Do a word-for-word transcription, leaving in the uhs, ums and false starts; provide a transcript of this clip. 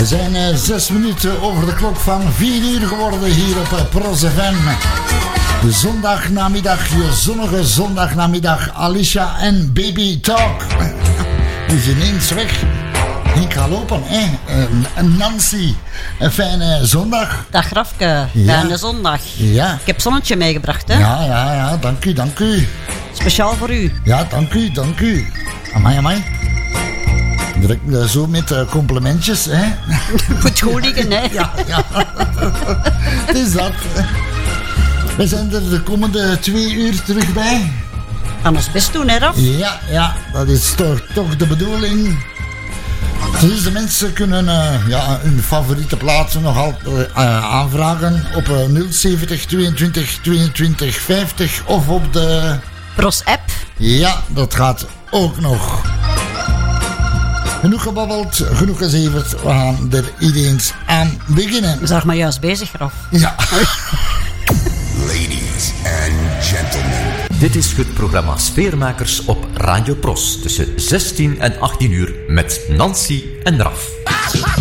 We zijn uh, zes minuten over de klok van vier uur geworden hier op uh, Pros F M. De zondagnamiddag, je zonnige zondagnamiddag. Alicia en Baby Talk. Dus ineens weg. Ik ga lopen, hè. Uh, Nancy, een fijne zondag. Dag Rafke, fijne ja. zondag. Ja. Ik heb zonnetje meegebracht, hè? Ja, ja, ja, dank u, dank u. Speciaal voor u. Ja, dank u, dank u. Amai, amai. Druk uh, zo met uh, complimentjes, hè. Moet goed liggen, hè. Ja, ja. Het is dat. We zijn er de komende twee uur terug bij. Gaan ons best doen, hè, Raf? Ja, ja, dat is toch, toch de bedoeling. Dus de mensen kunnen uh, ja, hun favoriete plaatsen nog altijd uh, aanvragen op uh, nul zeventig tweeëntwintig tweeëntwintig vijftig of op de... Pros app. Ja, dat gaat ook nog. Genoeg gebabbeld, genoeg gezeverd. We gaan er ineens aan beginnen. We zijn maar juist bezig, Raf. Ja. Ladies and gentlemen. Dit is het programma Sfeermakers op Radio Pros tussen zestien en achttien uur met Nancy en Raf.